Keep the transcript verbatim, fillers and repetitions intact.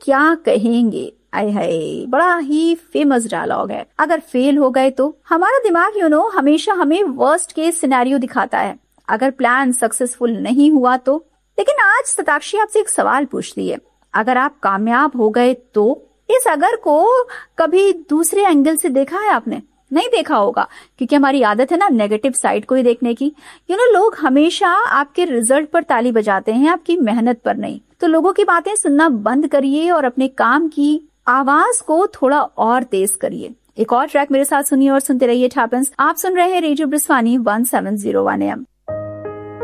क्या कहेंगे। आय हाय, बड़ा ही फेमस डायलॉग है। अगर फेल हो गए तो हमारा दिमाग यू नो हमेशा हमें वर्स्ट केस सिनेरियो दिखाता है। अगर प्लान सक्सेसफुल नहीं हुआ तो। लेकिन आज शताक्षी आपसे एक सवाल पूछती है, अगर आप कामयाब हो गए तो? इस अगर को कभी दूसरे एंगल से देखा है आपने? नहीं देखा होगा, क्योंकि हमारी आदत है ना नेगेटिव साइड को ही देखने की। यू नो लोग हमेशा आपके रिजल्ट पर ताली बजाते हैं, आपकी मेहनत पर नहीं। तो लोगों की बातें सुनना बंद करिए और अपने काम की आवाज को थोड़ा और तेज करिए। एक और ट्रैक मेरे साथ सुनिए और सुनते रहिए टैप इंस। आप सुन रहे हैं radio ब्रिस्वानी one seven zero one M.